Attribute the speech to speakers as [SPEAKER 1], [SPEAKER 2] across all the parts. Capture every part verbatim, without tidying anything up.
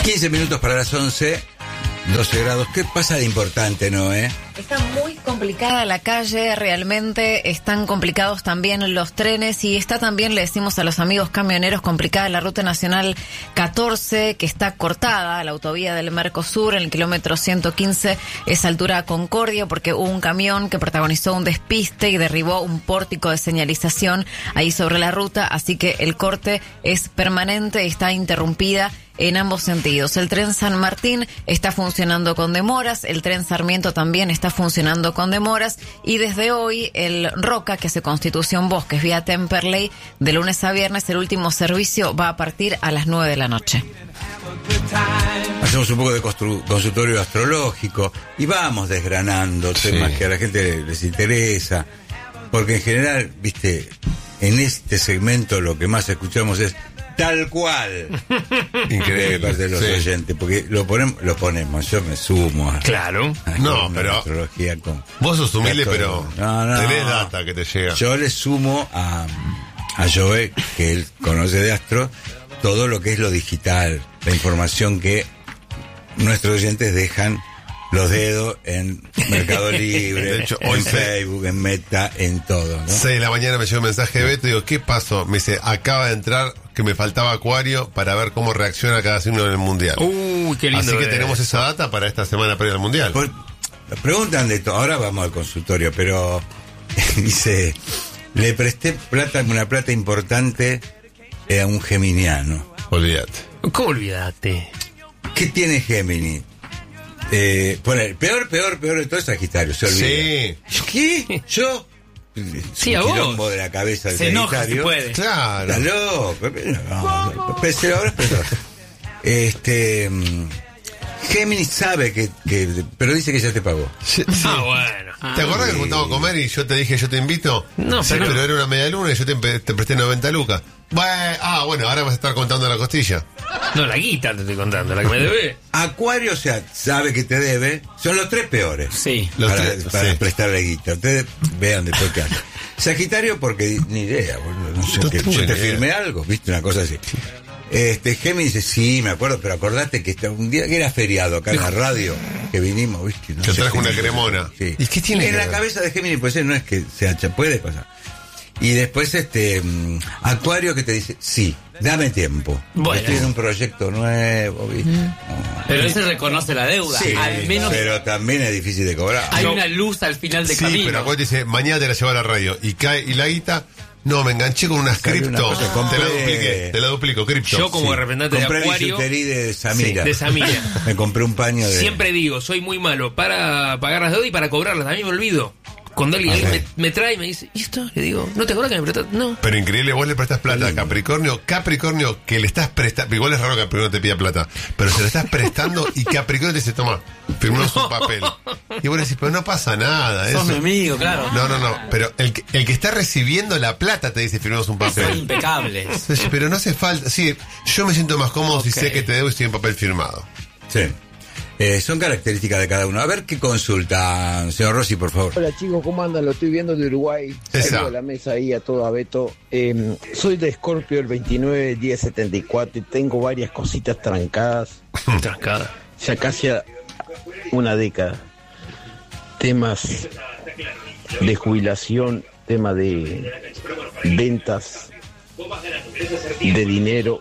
[SPEAKER 1] quince minutos para las once, doce grados. ¿Qué pasa de importante, Noé?
[SPEAKER 2] Está muy complicada la calle, realmente están complicados también los trenes y está también, le decimos a los amigos camioneros, complicada la ruta nacional catorce, que está cortada, la autovía del Mercosur, en el kilómetro ciento quince, es altura a Concordia, porque hubo un camión que protagonizó un despiste y derribó un pórtico de señalización ahí sobre la ruta, así que el corte es permanente y está interrumpida en ambos sentidos. El tren San Martín está funcionando con demoras, el tren Sarmiento también está funcionando con demoras y desde hoy el Roca, que hace Constitución Bosques vía Temperley, de lunes a viernes el último servicio va a partir a las nueve de la noche.
[SPEAKER 1] Hacemos un poco de constru- consultorio astrológico y vamos desgranando
[SPEAKER 3] Sí.
[SPEAKER 1] temas que a la gente les interesa, porque en general, viste, en este segmento lo que más escuchamos es tal cual. Increíble parte de los
[SPEAKER 3] Sí.
[SPEAKER 1] oyentes, porque lo ponemos, lo ponemos, yo me sumo a,
[SPEAKER 4] Claro.
[SPEAKER 1] a
[SPEAKER 3] No,
[SPEAKER 1] una
[SPEAKER 3] pero
[SPEAKER 1] astrología con,
[SPEAKER 3] vos sos humilde,
[SPEAKER 1] Esto-
[SPEAKER 3] pero
[SPEAKER 1] no, no.
[SPEAKER 3] tenés data que te llega.
[SPEAKER 1] Yo le sumo a, a Joe, que él conoce de astro, todo lo que es lo digital, la información que nuestros oyentes dejan los dedos en Mercado Libre,
[SPEAKER 3] De hecho, hoy
[SPEAKER 1] en
[SPEAKER 3] se-
[SPEAKER 1] Facebook, en Meta, en todo, ¿no?
[SPEAKER 3] seis de la mañana me llegó un mensaje de Beto y digo, ¿qué pasó? Me dice, acaba de entrar que me faltaba Acuario para ver cómo reacciona cada signo en el Mundial.
[SPEAKER 4] Uy, qué lindo.
[SPEAKER 3] Así que
[SPEAKER 4] es.
[SPEAKER 3] tenemos esa data para esta semana previa al Mundial.
[SPEAKER 1] Pues, me preguntan de todo, ahora vamos al consultorio, pero dice, le presté plata, una plata importante eh, a un geminiano.
[SPEAKER 3] Olvídate.
[SPEAKER 4] ¿Cómo olvidate?
[SPEAKER 1] ¿Qué tiene Géminis? Eh, poner, peor, peor, peor de todo es Sagitario, se olvida.
[SPEAKER 3] Sí,
[SPEAKER 1] ¿Qué? ¿Yo?
[SPEAKER 4] Sí,
[SPEAKER 1] Un
[SPEAKER 4] a vos.
[SPEAKER 1] quilombo de la cabeza de
[SPEAKER 4] Se enoja si
[SPEAKER 1] Sagitario.
[SPEAKER 4] puede.
[SPEAKER 3] claro.
[SPEAKER 1] Está loco. No, no, pero ahora es peor. Este. mm, Géminis sabe que, que. Pero dice que ya te pagó.
[SPEAKER 3] Sí, sí.
[SPEAKER 4] Ah, bueno.
[SPEAKER 3] ¿Te acordás que juntamos a comer y yo te dije yo te invito?
[SPEAKER 4] No,
[SPEAKER 3] sí,
[SPEAKER 4] pero-
[SPEAKER 3] pero era una media luna y yo te, empe- te presté noventa lucas. Bueno, ah, bueno, ahora vas a estar contando la costilla.
[SPEAKER 4] No, la guita te estoy contando, la que me debe.
[SPEAKER 1] Acuario, o sea, sabe que te debe. Son los tres peores.
[SPEAKER 4] Sí.
[SPEAKER 3] Los
[SPEAKER 1] para
[SPEAKER 3] tres,
[SPEAKER 1] para
[SPEAKER 3] sí.
[SPEAKER 1] prestarle guita. Ustedes vean después qué hace. Sagitario, porque ni idea, boludo. No sé,
[SPEAKER 3] No
[SPEAKER 1] que
[SPEAKER 3] tengo
[SPEAKER 1] yo
[SPEAKER 3] ni
[SPEAKER 1] te
[SPEAKER 3] idea.
[SPEAKER 1] firmé algo, viste, una cosa así. Este, Géminis dice, sí, me acuerdo, pero acordate que está un día que era feriado acá en la radio, que vinimos, viste. No
[SPEAKER 3] Yo
[SPEAKER 1] sé
[SPEAKER 3] traje
[SPEAKER 1] qué
[SPEAKER 3] una
[SPEAKER 1] cosa.
[SPEAKER 3] cremona.
[SPEAKER 1] Sí.
[SPEAKER 3] ¿Y qué tiene
[SPEAKER 1] En
[SPEAKER 3] que
[SPEAKER 1] la
[SPEAKER 3] ver?
[SPEAKER 1] cabeza de Géminis, pues no es que sea, puede pasar. Y después este mm, Acuario que te dice, sí, dame tiempo.
[SPEAKER 4] Bueno.
[SPEAKER 1] Estoy en un proyecto nuevo, ¿viste? No.
[SPEAKER 5] Pero ese reconoce la deuda.
[SPEAKER 1] Sí,
[SPEAKER 5] al menos
[SPEAKER 1] pero también es difícil de cobrar.
[SPEAKER 5] hay
[SPEAKER 4] Yo-
[SPEAKER 5] una luz al final de
[SPEAKER 3] Sí,
[SPEAKER 5] camino.
[SPEAKER 3] pero acuérdate, dice, mañana te la llevo a la radio. Y cae, y la guita, no, me enganché con unas
[SPEAKER 1] Salió una
[SPEAKER 3] cripto.
[SPEAKER 1] cosa,
[SPEAKER 3] Te la
[SPEAKER 1] compré-
[SPEAKER 3] dupliqué, te la duplico, cripto.
[SPEAKER 4] Yo como
[SPEAKER 1] Sí.
[SPEAKER 4] representante de
[SPEAKER 1] Compré
[SPEAKER 4] Acuario,
[SPEAKER 1] bisutería de Samira.
[SPEAKER 4] Sí, de Samira.
[SPEAKER 1] Me compré un paño de...
[SPEAKER 4] siempre digo, soy muy malo para pagar las deudas y para cobrarlas. A mí me olvido. Cuando alguien,
[SPEAKER 1] Ah,
[SPEAKER 4] alguien
[SPEAKER 1] sí.
[SPEAKER 4] me, me trae y me dice, ¿y esto? Le digo, ¿no te acuerdas que me prestaste? No.
[SPEAKER 3] Pero increíble, vos le prestás plata a Capricornio, Capricornio que le estás prestando, igual es raro que Capricornio te pida plata, pero se lo estás prestando y Capricornio te dice, toma, firmamos un papel. Y vos le decís, pero no pasa nada.
[SPEAKER 5] Sos
[SPEAKER 3] Eso.
[SPEAKER 5] mi amigo, claro.
[SPEAKER 3] No, no, no, pero el que, el que está recibiendo la plata te dice, firmamos un
[SPEAKER 5] Son
[SPEAKER 3] papel.
[SPEAKER 5] impecables.
[SPEAKER 3] Entonces, pero no hace falta, sí, yo me siento más cómodo si
[SPEAKER 5] Ok.
[SPEAKER 3] sé que te debo y estoy en papel firmado.
[SPEAKER 1] Sí. Eh, son características de cada uno. A ver qué consulta, señor Rossi, por favor.
[SPEAKER 6] Hola chicos, ¿cómo andan? Lo estoy viendo de Uruguay.
[SPEAKER 3] Esa.
[SPEAKER 6] Saludo a la mesa ahí a todo a Beto. Eh, soy de Scorpio el veintinueve diez setenta y cuatro y tengo varias cositas trancadas.
[SPEAKER 4] Trancada.
[SPEAKER 6] Ya casi a una década. Temas de jubilación, tema de ventas, de dinero.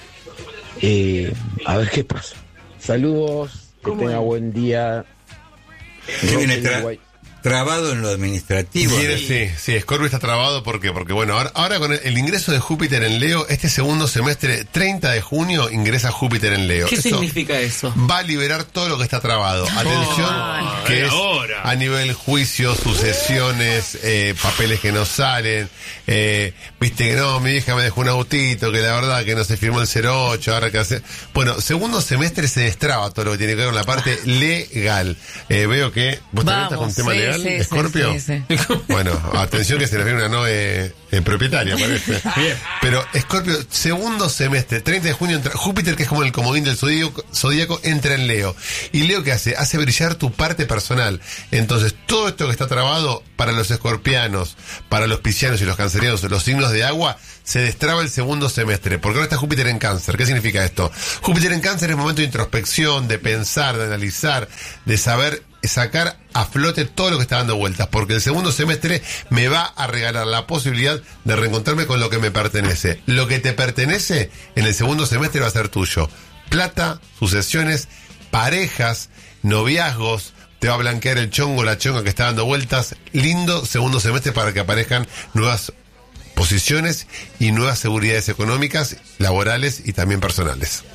[SPEAKER 6] Eh, a ver qué pasa. Saludos, que tenga buen día.
[SPEAKER 1] ¿Qué viene
[SPEAKER 6] Rosa,
[SPEAKER 1] tra-
[SPEAKER 6] Uruguay.
[SPEAKER 1] trabado en lo administrativo?
[SPEAKER 3] Viene- sí, sí, Scorpio está trabado, ¿por qué? Porque bueno, ahora, ahora con el, el ingreso de Júpiter en Leo, este segundo semestre, treinta de junio, ingresa Júpiter en Leo.
[SPEAKER 5] ¿Qué
[SPEAKER 3] Eso
[SPEAKER 5] significa eso?
[SPEAKER 3] va a liberar todo lo que está trabado. Atención,
[SPEAKER 4] Oh,
[SPEAKER 3] que
[SPEAKER 4] era
[SPEAKER 3] es
[SPEAKER 4] hora.
[SPEAKER 3] a nivel juicio, sucesiones, eh, papeles que no salen, eh, viste que no, mi hija me dejó un autito, que la verdad que no se firmó el cero ocho, ahora que hace... Bueno, segundo semestre se destraba todo lo que tiene que ver con la parte legal. Eh, veo que vos también estás con
[SPEAKER 2] Vamos,
[SPEAKER 3] tema
[SPEAKER 2] sí,
[SPEAKER 3] legal. real,
[SPEAKER 2] sí, sí,
[SPEAKER 3] Scorpio?
[SPEAKER 2] sí, sí.
[SPEAKER 3] Bueno, atención que se nos viene una Noe eh, propietaria, parece.
[SPEAKER 4] Bien.
[SPEAKER 3] Pero Scorpio, segundo semestre, treinta de junio, entra Júpiter, que es como el comodín del zodíaco, zodíaco, entra en Leo. ¿Y Leo qué hace? Hace brillar tu parte personal. Entonces, todo esto que está trabado para los escorpianos, para los piscianos y los cancerianos, los signos de agua, se destraba el segundo semestre, porque ahora está Júpiter en Cáncer. ¿Qué significa esto? Júpiter en Cáncer es momento de introspección, de pensar, de analizar, de saber sacar a flote todo lo que está dando vueltas, porque el segundo semestre me va a regalar la posibilidad de reencontrarme con lo que me pertenece. Lo que te pertenece en el segundo semestre va a ser tuyo. Plata, sucesiones, parejas, noviazgos, te va a blanquear el chongo, la chonga que está dando vueltas. Lindo segundo semestre para que aparezcan nuevas posiciones y nuevas seguridades económicas, laborales y también personales.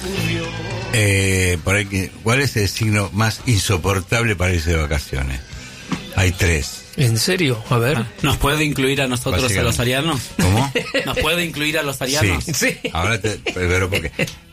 [SPEAKER 1] Eh, por ahí, ¿cuál es el signo más insoportable para irse de vacaciones? Hay tres.
[SPEAKER 4] ¿En serio? A ver.
[SPEAKER 5] Ah, ¿Nos puede incluir a nosotros, a
[SPEAKER 1] Básicamente.
[SPEAKER 5] los arianos?
[SPEAKER 1] ¿Cómo?
[SPEAKER 5] ¿Nos puede incluir a los arianos?
[SPEAKER 1] Sí.
[SPEAKER 4] Sí.
[SPEAKER 1] Ahora te, pero porque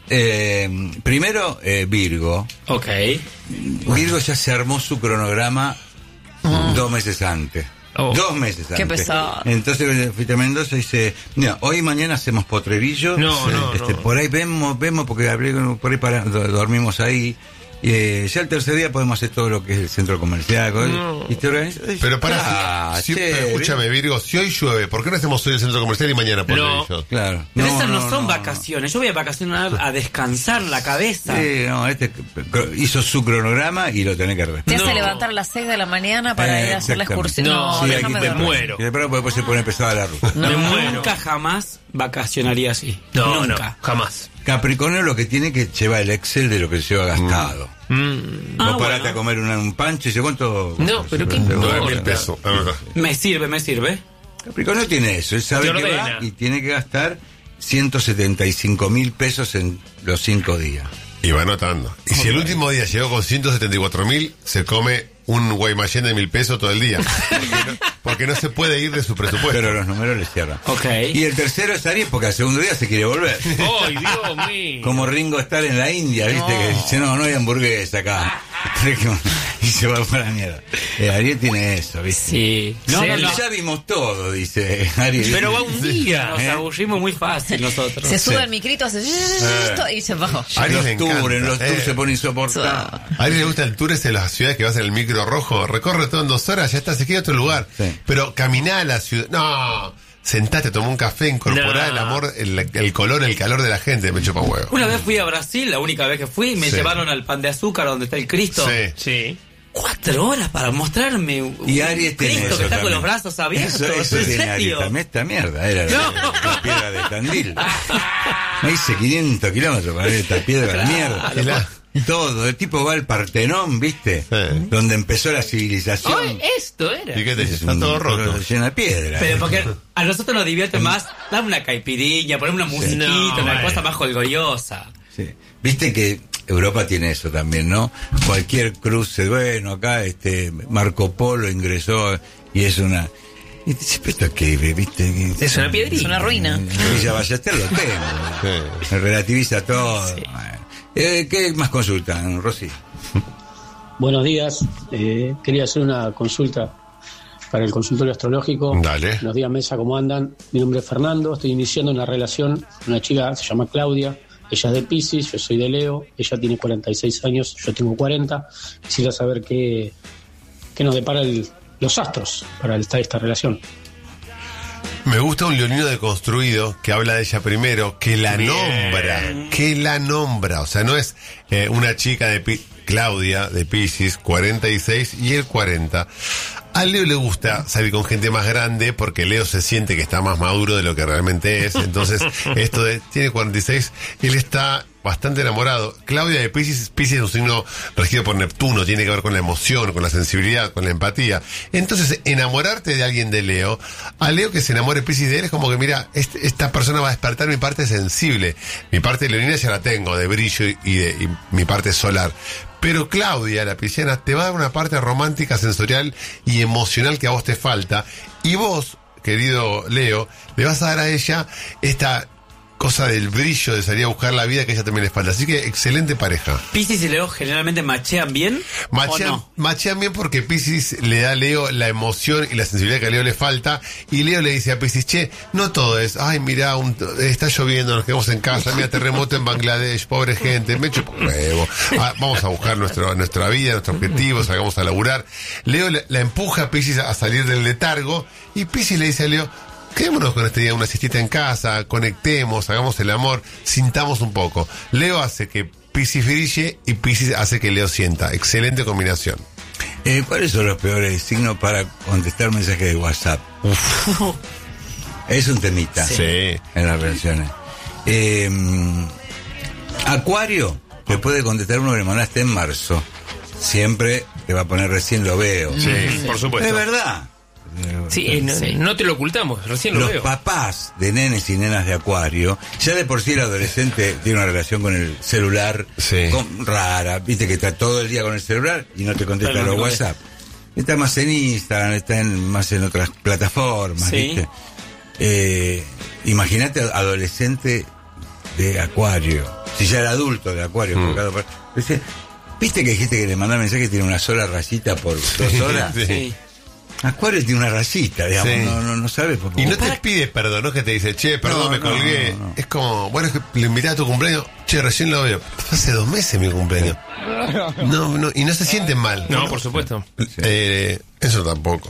[SPEAKER 1] eh, primero eh, Virgo.
[SPEAKER 5] Ok.
[SPEAKER 1] Virgo ya se armó su cronograma dos meses antes.
[SPEAKER 4] Oh.
[SPEAKER 1] Dos meses antes.
[SPEAKER 2] Qué pesado.
[SPEAKER 1] Entonces fui a Mendoza y dice, mira, hoy y mañana hacemos potrerillo.
[SPEAKER 4] No, no,
[SPEAKER 1] este,
[SPEAKER 4] no.
[SPEAKER 1] Por ahí vemos, vemos, porque hablé con- por ahí para, do- dormimos ahí. Y, eh, ya el tercer día podemos hacer todo lo que es el centro comercial.
[SPEAKER 4] No.
[SPEAKER 1] Y te organizas.
[SPEAKER 3] Pero para,
[SPEAKER 1] Ah,
[SPEAKER 3] si,
[SPEAKER 1] che,
[SPEAKER 3] pero escúchame, Virgo, si hoy llueve, ¿por qué no hacemos hoy el centro comercial y mañana por
[SPEAKER 4] No.
[SPEAKER 3] ellos?
[SPEAKER 1] Claro.
[SPEAKER 5] Pero esas no, son vacaciones. Yo voy a vacacionar a descansar la cabeza.
[SPEAKER 1] Sí, no, este hizo su cronograma y lo tenés que
[SPEAKER 2] Te
[SPEAKER 1] respetar.
[SPEAKER 2] hace
[SPEAKER 4] No.
[SPEAKER 2] levantar a las seis de la mañana para
[SPEAKER 1] Eh,
[SPEAKER 2] ir a hacer la
[SPEAKER 1] exactamente.
[SPEAKER 2] excursión.
[SPEAKER 4] No,
[SPEAKER 2] No,
[SPEAKER 4] sí,
[SPEAKER 2] déjame
[SPEAKER 4] aquí te
[SPEAKER 2] dormir.
[SPEAKER 4] muero.
[SPEAKER 1] Y después, después se pone pesada la ruta.
[SPEAKER 2] No.
[SPEAKER 4] Me muero.
[SPEAKER 5] Nunca jamás vacacionaría así.
[SPEAKER 4] No,
[SPEAKER 5] Nunca.
[SPEAKER 4] no, jamás.
[SPEAKER 1] Capricornio lo que tiene que llevar el Excel de lo que lleva gastado.
[SPEAKER 4] Mm.
[SPEAKER 1] Vos
[SPEAKER 5] Ah,
[SPEAKER 1] parate
[SPEAKER 5] bueno.
[SPEAKER 1] a comer una- un pancho y dice, ¿cuánto?
[SPEAKER 4] No, pero qué
[SPEAKER 3] Nueve
[SPEAKER 4] importa.
[SPEAKER 3] mil pesos, la verdad.
[SPEAKER 5] Me sirve, me sirve.
[SPEAKER 1] Capricornio tiene eso, él sabe
[SPEAKER 4] Te
[SPEAKER 1] que va
[SPEAKER 4] ordena.
[SPEAKER 1] y tiene que gastar ciento setenta y cinco mil pesos en los cinco días.
[SPEAKER 3] Y va anotando. Y si el último día llegó con ciento setenta y cuatro mil, se come un Guaymallén de mil pesos todo el día. Porque no, porque no se puede ir de su presupuesto.
[SPEAKER 1] Pero los números le cierran.
[SPEAKER 5] Ok.
[SPEAKER 1] Y el tercero es Aries porque al segundo día se quiere volver.
[SPEAKER 4] ¡Ay, Dios mío!
[SPEAKER 1] Como Ringo Starr en la India, ¿viste? Que dice, no, no hay hamburguesa acá. Y se va para la mierda. Eh, Ariel tiene eso, ¿viste?
[SPEAKER 5] Sí. No,
[SPEAKER 4] Sí,
[SPEAKER 5] no,
[SPEAKER 1] Y
[SPEAKER 5] no.
[SPEAKER 1] ya vimos todo, dice Ariel.
[SPEAKER 4] Pero va un día.
[SPEAKER 5] Nos
[SPEAKER 1] ¿Eh?
[SPEAKER 5] aburrimos muy fácil nosotros.
[SPEAKER 2] Se sube
[SPEAKER 1] Sí.
[SPEAKER 2] al micrito, hace y se bajó.
[SPEAKER 3] A Aries
[SPEAKER 1] los
[SPEAKER 3] le
[SPEAKER 1] tours,
[SPEAKER 3] encanta,
[SPEAKER 1] en los tours
[SPEAKER 3] eh.
[SPEAKER 1] se pone insoportable.
[SPEAKER 3] A Aries le gusta el tour ese de las ciudades que vas en el micro rojo. Recorre todo en dos horas, ya está, se queda a otro lugar.
[SPEAKER 1] Sí.
[SPEAKER 3] Pero caminá a la ciudad. No, sentate, tomá un café, incorporá
[SPEAKER 4] No.
[SPEAKER 3] el amor, el, el color, el calor de la gente. Me chupa huevo.
[SPEAKER 5] Una vez fui a Brasil, la única vez que fui, me
[SPEAKER 3] Sí.
[SPEAKER 5] llevaron al Pan de Azúcar donde está el Cristo.
[SPEAKER 3] Sí.
[SPEAKER 4] Sí.
[SPEAKER 5] Cuatro horas para mostrarme un
[SPEAKER 1] Y Aries tiene
[SPEAKER 5] Cristo
[SPEAKER 1] eso
[SPEAKER 5] que está con
[SPEAKER 1] también.
[SPEAKER 5] los brazos abiertos.
[SPEAKER 1] Eso, eso
[SPEAKER 5] ¿En
[SPEAKER 1] tiene Aries
[SPEAKER 5] serio?
[SPEAKER 1] también. Esta mierda era la,
[SPEAKER 5] No.
[SPEAKER 1] la piedra de Tandil. Me hice quinientos kilómetros para ver esta piedra de
[SPEAKER 5] Claro.
[SPEAKER 1] mierda.
[SPEAKER 3] Y la-
[SPEAKER 1] Todo, el tipo va al Partenón, ¿viste?
[SPEAKER 3] Sí.
[SPEAKER 1] Donde empezó la civilización.
[SPEAKER 4] ¡Ay, esto era!
[SPEAKER 3] ¿Y qué te dice?
[SPEAKER 1] Es
[SPEAKER 3] Está
[SPEAKER 1] un-
[SPEAKER 3] todo roto.
[SPEAKER 1] Lleno de piedra.
[SPEAKER 5] Pero porque a nosotros nos divierte más dar una caipiriña, poner una musiquita,
[SPEAKER 4] No,
[SPEAKER 5] una
[SPEAKER 4] bueno.
[SPEAKER 5] cosa más jolgoriosa.
[SPEAKER 1] Sí. Viste que Europa tiene eso también, ¿no? Cualquier cruce, bueno, acá este Marco Polo ingresó y es una... Y dice, ¿pero esto qué, viste?
[SPEAKER 4] Es una piedrita.
[SPEAKER 2] Es una ruina.
[SPEAKER 1] Villa Ballester lo tengo.
[SPEAKER 3] Sí.
[SPEAKER 1] Se relativiza todo. Bueno. Eh, ¿Qué más consultan, Rosy?
[SPEAKER 7] Buenos días, eh, quería hacer una consulta para el consultorio astrológico.
[SPEAKER 3] Dale.
[SPEAKER 7] Buenos días, Mesa, ¿cómo andan? Mi nombre es Fernando, estoy iniciando una relación con una chica, se llama Claudia, ella es de Piscis, yo soy de Leo, ella tiene cuarenta y seis años, yo tengo cuarenta. Quisiera saber qué, qué nos depara el- los astros para esta, esta relación.
[SPEAKER 3] Me gusta un leonino deconstruido que habla de ella primero, que la
[SPEAKER 4] Bien.
[SPEAKER 3] nombra, que la nombra. O sea, no es eh, una chica de Pi- Claudia de Piscis, cuarenta y seis, y él cuarenta. A Leo le gusta salir con gente más grande porque Leo se siente que está más maduro de lo que realmente es. Entonces, esto de, tiene cuarenta y seis, él está bastante enamorado. Claudia de Piscis, Piscis es un signo regido por Neptuno, tiene que ver con la emoción, con la sensibilidad, con la empatía. Entonces, enamorarte de alguien de Leo, a Leo que se enamore Piscis de él es como que, mira, este- esta persona va a despertar mi parte sensible. Mi parte leonina ya la tengo, de brillo y, de, y mi parte solar. Pero Claudia, la pisciana, te va a dar una parte romántica, sensorial y emocional que a vos te falta. Y vos, querido Leo, le vas a dar a ella esta cosa del brillo de salir a buscar la vida que a ella también les falta. Así que excelente pareja.
[SPEAKER 5] ¿Piscis y Leo generalmente machean bien?
[SPEAKER 3] Machean,
[SPEAKER 5] ¿o no?
[SPEAKER 3] machean bien porque Piscis le da a Leo la emoción y la sensibilidad que a Leo le falta. Y Leo le dice a Piscis, che, no todo es, ay, mirá, un, está lloviendo, nos quedamos en casa, mira, terremoto en Bangladesh, pobre gente, me chupo un huevo. Ah, vamos a buscar nuestro, nuestra vida, nuestro objetivo, salgamos a laburar. Leo la, la empuja a Piscis a salir del letargo y Piscis le dice a Leo, quedémonos con este día una siestita en casa, conectemos, hagamos el amor, sintamos un poco. Leo hace que Piscis brille y Piscis hace que Leo sienta. Excelente combinación.
[SPEAKER 1] Eh, ¿Cuáles son los peores signos para contestar mensajes de WhatsApp? Uf. Es un temita
[SPEAKER 3] Sí.
[SPEAKER 1] en las relaciones. Eh, Acuario, te puede contestar uno que le mandaste en marzo. Siempre te va a poner recién lo veo.
[SPEAKER 4] Sí, por supuesto.
[SPEAKER 1] Es verdad.
[SPEAKER 4] Sí, eh, no,
[SPEAKER 5] Sí.
[SPEAKER 4] no te lo ocultamos, recién lo
[SPEAKER 1] Los
[SPEAKER 4] veo.
[SPEAKER 1] papás de nenes y nenas de Acuario, ya de por sí el adolescente tiene una relación con el celular
[SPEAKER 3] Sí.
[SPEAKER 1] con- rara, viste que está todo el día con el celular y no te contesta
[SPEAKER 5] Claro,
[SPEAKER 1] los
[SPEAKER 5] no
[SPEAKER 1] WhatsApp. Está más en Instagram, está en, más en otras plataformas,
[SPEAKER 5] Sí.
[SPEAKER 1] viste. Eh, Imagínate adolescente de Acuario, si ya era adulto de Acuario,
[SPEAKER 3] Mm.
[SPEAKER 1] por cada par- dice, viste que dijiste que le mandaba mensaje que tiene una sola rayita por dos horas.
[SPEAKER 3] Sí.
[SPEAKER 5] Sí.
[SPEAKER 1] Acuario tiene una rayita, digamos,
[SPEAKER 3] Sí.
[SPEAKER 1] no, no, no sabes por qué.
[SPEAKER 3] Y no te pide perdón, no es que te dice, che, perdón,
[SPEAKER 1] No,
[SPEAKER 3] me
[SPEAKER 1] no,
[SPEAKER 3] colgué.
[SPEAKER 1] no, no.
[SPEAKER 3] Es como, bueno, es que le invité a tu cumpleaños, che, recién lo veo. Hace dos meses mi cumpleaños. No, no, y no se sienten mal.
[SPEAKER 4] No, por supuesto.
[SPEAKER 3] Eh, eso tampoco.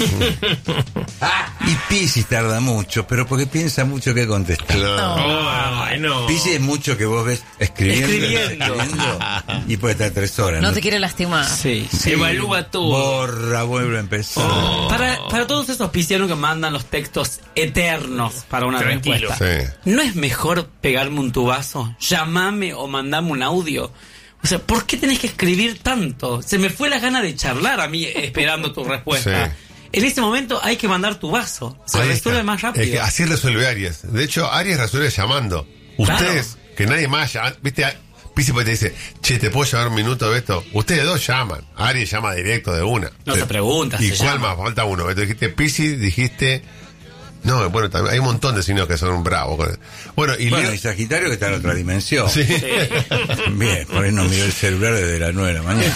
[SPEAKER 1] Y Piscis tarda mucho, pero porque piensa mucho que contestar.
[SPEAKER 4] Ay, no.
[SPEAKER 1] Piscis es mucho que vos ves escribiendo,
[SPEAKER 5] Escribiendo.
[SPEAKER 1] escribiendo, y puede estar tres horas.
[SPEAKER 2] No te quiere lastimar.
[SPEAKER 5] Sí.
[SPEAKER 4] Se evalúa todo.
[SPEAKER 1] Borra, vuelve a empezar.
[SPEAKER 5] Para, para todos esos piscianos que mandan los textos eternos para una
[SPEAKER 4] Tranquilo.
[SPEAKER 5] respuesta,
[SPEAKER 3] Sí.
[SPEAKER 5] ¿no es mejor pegarme un tubazo? Llamame o mandame un audio. O sea, ¿por qué tenés que escribir tanto? Se me fue la gana de charlar a mí esperando tu respuesta.
[SPEAKER 3] Sí.
[SPEAKER 5] En ese momento hay que mandar tu vaso. Se
[SPEAKER 3] Ahí
[SPEAKER 5] resuelve
[SPEAKER 3] está.
[SPEAKER 5] más
[SPEAKER 3] Es
[SPEAKER 5] rápido.
[SPEAKER 3] que así resuelve Aries. De hecho, Aries resuelve llamando. Ustedes, que nadie más llama, viste, Piscis te dice, che, ¿te puedo llamar un minuto de esto? Ustedes dos llaman. Aries llama directo de una.
[SPEAKER 5] No se pregunta,
[SPEAKER 3] ¿Y
[SPEAKER 5] se
[SPEAKER 3] cuál
[SPEAKER 5] llama.
[SPEAKER 3] más? Falta uno. Beto, dijiste Piscis, dijiste... No, bueno, también hay un montón de signos que son bravos. Bueno, y
[SPEAKER 1] Bueno,
[SPEAKER 3] Leo...
[SPEAKER 1] y Sagitario que está en otra dimensión.
[SPEAKER 3] Sí.
[SPEAKER 1] Bien, por ahí no miró el celular desde las nueve de la mañana.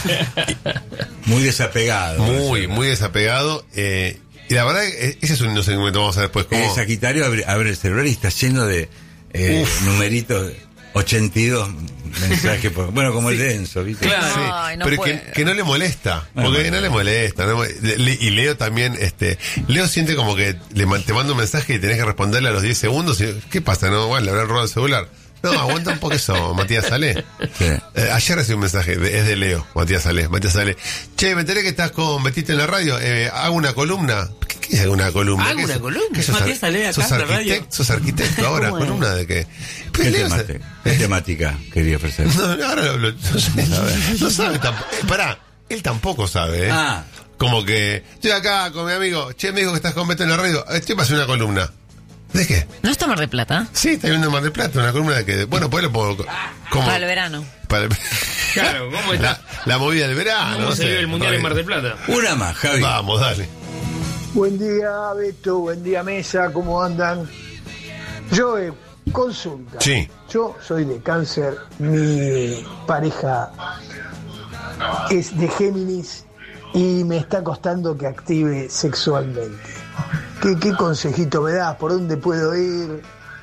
[SPEAKER 1] Muy desapegado.
[SPEAKER 3] Muy, muy desapegado. Eh, y la verdad, que ese es un segmento, vamos a ver después cómo...
[SPEAKER 1] Eh, Sagitario abre, abre el celular y está lleno de eh, numeritos ochenta y dos mensajes. Por, bueno, como el de Enzo, ¿viste?
[SPEAKER 4] Claro.
[SPEAKER 3] Sí,
[SPEAKER 2] Ay, no
[SPEAKER 3] pero
[SPEAKER 2] puede.
[SPEAKER 3] que, que no le molesta,
[SPEAKER 1] Bueno,
[SPEAKER 3] porque
[SPEAKER 1] bueno.
[SPEAKER 3] no le molesta. no le- le- y Leo también, este, Leo siente como que le man- te manda un mensaje y tenés que responderle a los diez segundos. Y, ¿qué pasa? No, bueno, le habrán robado el celular. No, aguanta un poco eso, Matías Salé.
[SPEAKER 1] Sí.
[SPEAKER 3] Eh, ayer recibí un mensaje, de- es de Leo, Matías Salé. Matías Salé. Che, me enteré que estás con Betito en la radio, eh, hago una columna. ¿Qué, qué es una columna?
[SPEAKER 4] ¿Hago
[SPEAKER 3] ¿Qué
[SPEAKER 4] una
[SPEAKER 3] sos-
[SPEAKER 4] columna?
[SPEAKER 3] qué sos
[SPEAKER 5] Matías
[SPEAKER 3] ar-
[SPEAKER 5] Salé acá
[SPEAKER 3] sos
[SPEAKER 5] en la radio.
[SPEAKER 3] arquitecto, sos arquitecto ahora,
[SPEAKER 2] Bueno.
[SPEAKER 3] ¿columna de qué? Pero
[SPEAKER 1] ¿Qué,
[SPEAKER 3] Leo se-
[SPEAKER 1] temate- qué temática quería ofrecer?
[SPEAKER 3] no, no, ahora lo, lo- no sabe, no sabe tampoco. Eh, pará, él tampoco sabe, ¿eh?
[SPEAKER 1] Ah.
[SPEAKER 3] Como que, estoy acá con mi amigo, che, me dijo que estás con Beto en la radio, estoy para hacer una columna. ¿De qué?
[SPEAKER 2] ¿No está Mar de Plata?
[SPEAKER 3] Sí, está viendo en Mar del Plata, una columna de que, bueno, pues lo puedo... Como,
[SPEAKER 2] Para el verano.
[SPEAKER 3] para el-
[SPEAKER 4] Claro, ¿cómo está?
[SPEAKER 3] la, la movida del verano.
[SPEAKER 4] ¿Cómo
[SPEAKER 3] no
[SPEAKER 4] se
[SPEAKER 3] sé,
[SPEAKER 4] vive el Mundial en Mar del Plata?
[SPEAKER 1] Una más, Javi.
[SPEAKER 3] Vamos, dale.
[SPEAKER 8] Buen día, Beto. Buen día, Mesa. ¿Cómo andan? Yo, eh, consulta.
[SPEAKER 3] Sí.
[SPEAKER 8] Yo soy de cáncer. Mi pareja es de Géminis y me está costando que active sexualmente. ¿Qué, qué consejito me das? ¿Por dónde puedo ir?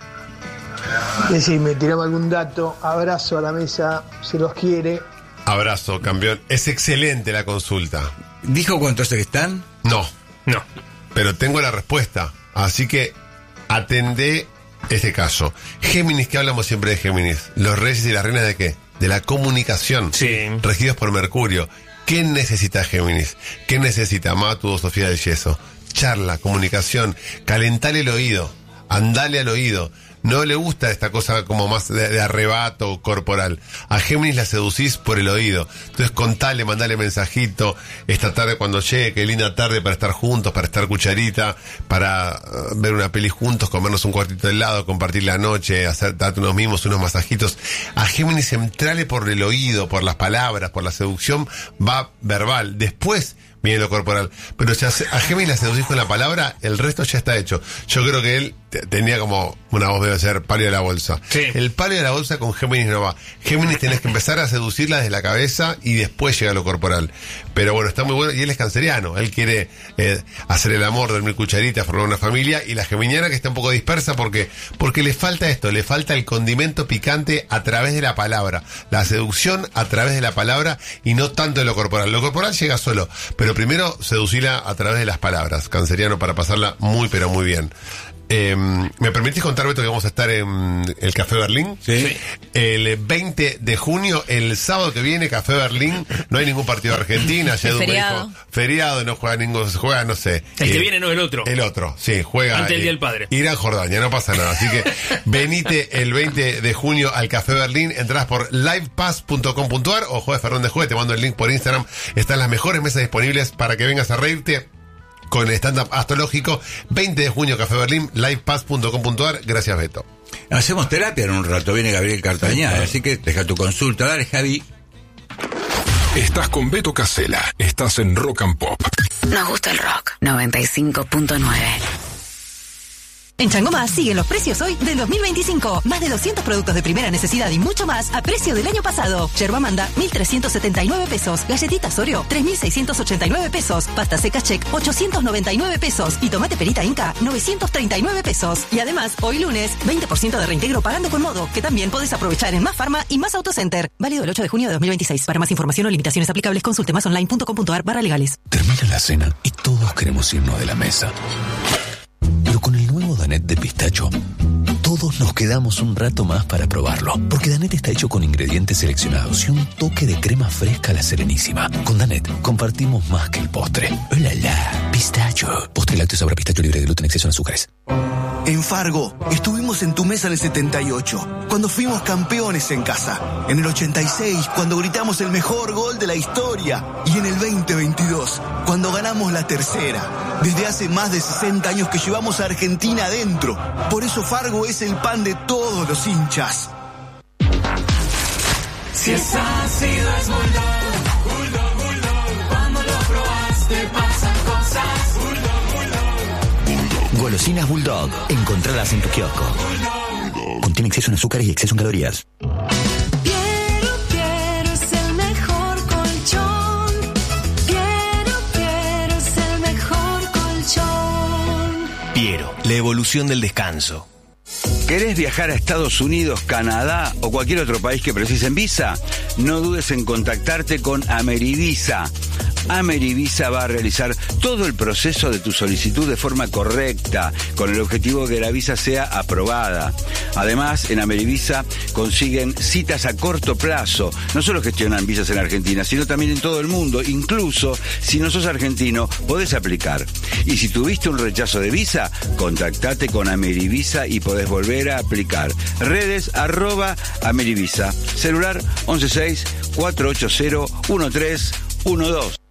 [SPEAKER 8] Decime, tirame algún dato. Abrazo a la mesa. Se los quiere.
[SPEAKER 3] Abrazo, campeón. Es excelente la consulta.
[SPEAKER 1] ¿Dijo cuántos que están?
[SPEAKER 3] No,
[SPEAKER 4] No.
[SPEAKER 3] pero tengo la respuesta. Así que atendé este caso. Géminis, que hablamos siempre de Géminis. Los reyes y las reinas de qué? De la comunicación.
[SPEAKER 4] Sí.
[SPEAKER 3] Regidos por Mercurio. ¿Qué necesita Géminis? ¿Qué necesita Matu o Sofía del Yeso? Charla, comunicación, calentale el oído, andale al oído. No le gusta esta cosa como más de, de arrebato corporal. A Géminis la seducís por el oído. Entonces contale, mandale mensajito. Esta tarde cuando llegue, qué linda tarde para estar juntos, para estar cucharita, para uh, ver una peli juntos, comernos un cuartito de helado, compartir la noche, hacer darte unos mimos, unos masajitos. A Géminis entrale por el oído, por las palabras, por la seducción, va verbal. Después viene lo corporal. Pero si a a Géminis la seducís con la palabra, el resto ya está hecho. Yo creo que él te- tenía como una voz debe ser palio de la bolsa.
[SPEAKER 4] Sí.
[SPEAKER 3] El palio de la bolsa con Géminis no va. Géminis tenés que empezar a seducirla desde la cabeza y después llega a lo corporal. Pero bueno, está muy bueno. Y él es canceriano. Él quiere eh, hacer el amor, dormir cucharita, formar una familia. Y la geminiana que está un poco dispersa porque, porque le falta esto, le falta el condimento picante a través de la palabra. La seducción a través de la palabra y no tanto de lo corporal. Lo corporal llega solo. Pero primero seducirla a través de las palabras. Canceriano para pasarla muy pero muy bien. Eh, ¿Me permitís contar, Beto, que vamos a estar en el Café Berlín?
[SPEAKER 1] Sí.
[SPEAKER 3] El veinte de junio, el sábado que viene, Café Berlín. No hay ningún partido de Argentina. Ya Edu me
[SPEAKER 2] Feriado.
[SPEAKER 3] dijo, feriado, no juega ningún, juega, no sé.
[SPEAKER 4] El que
[SPEAKER 3] Eh,
[SPEAKER 4] viene no el otro.
[SPEAKER 3] El otro, sí, juega.
[SPEAKER 4] Ante el Día
[SPEAKER 3] eh,
[SPEAKER 4] del Padre.
[SPEAKER 3] Irán Jordania, no pasa nada. Así que venite el veinte de junio al Café Berlín. Entrás por livepass punto com punto ar o Jueves Fernández Jueves. Te mando el link por Instagram. Están las mejores mesas disponibles para que vengas a reírte con el stand-up astrológico. veinte de junio, Café Berlín, livepass punto com punto ar. Gracias, Beto.
[SPEAKER 1] Hacemos terapia en un rato, viene Gabriel Cartañá, así que deja tu consulta. Dale, Javi.
[SPEAKER 9] Estás con Beto Casella. Estás en Rock and Pop.
[SPEAKER 10] Nos gusta el rock. noventa y cinco punto nueve.
[SPEAKER 11] En Chango Más siguen los precios hoy del dos mil veinticinco. Más de doscientos productos de primera necesidad y mucho más a precio del año pasado. Yerba Manda, mil trescientos setenta y nueve pesos. Galletitas Oreo, tres mil seiscientos ochenta y nueve pesos. Pasta seca Check, ochocientos noventa y nueve pesos. Y tomate perita Inca, novecientos treinta y nueve pesos. Y además, hoy lunes, veinte por ciento de reintegro pagando con Modo, que también podés aprovechar en Más Farma y Más Autocenter. Válido el ocho de junio de dos mil veintiséis. Para más información o limitaciones aplicables, consulte más online punto com punto ar barra legales.
[SPEAKER 12] Termina la cena y todos queremos irnos de la mesa. Pero con el nuevo Danette de pistacho, todos nos quedamos un rato más para probarlo. Porque Danette está hecho con ingredientes seleccionados y un toque de crema fresca a la Serenísima. Con Danette compartimos más que el postre. ¡Oh, la, la! Pistacho. Postre lácteo sabor a pistacho libre de gluten, exceso en azúcares.
[SPEAKER 13] En Fargo, estuvimos en tu mesa en el setenta y ocho, cuando fuimos campeones en casa. En el ochenta y seis, cuando gritamos el mejor gol de la historia. Y en el veinte veintidós, cuando ganamos la tercera. Desde hace más de sesenta años que llevamos a Argentina adentro. Por eso Fargo es el pan de todos los hinchas.
[SPEAKER 14] Si es ácido es Bulldog, Bulldog, Bulldog. Cuando lo probaste pasan cosas. Bulldog, Bulldog.
[SPEAKER 15] Golosinas Bulldog. Encontradas en tu kiosco. Contiene exceso en azúcares y exceso en calorías.
[SPEAKER 14] Piero, Piero es el mejor colchón. Piero, Piero es el mejor colchón.
[SPEAKER 16] Piero, la evolución del descanso.
[SPEAKER 1] ¿Querés viajar a Estados Unidos, Canadá o cualquier otro país que precisen visa? No dudes en contactarte con Amerivisa. Amerivisa va a realizar todo el proceso de tu solicitud de forma correcta, con el objetivo de que la visa sea aprobada. Además, en Amerivisa consiguen citas a corto plazo. No solo gestionan visas en Argentina, sino también en todo el mundo. Incluso, si no sos argentino, podés aplicar. Y si tuviste un rechazo de visa, contactate con Amerivisa y podés volver a aplicar. Redes arroba Amerivisa. Celular once seis, cuatro ocho cero, uno tres uno dos.